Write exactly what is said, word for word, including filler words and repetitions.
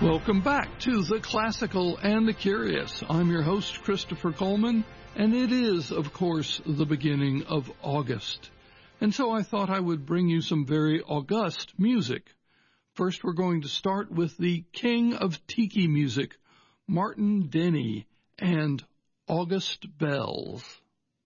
Welcome back to The Classical and the Curious. I'm your host, Christopher Coleman, and it is, of course, the beginning of August. And so I thought I would bring you some very august music. First, we're going to start with the king of tiki music, Martin Denny, and August Bells.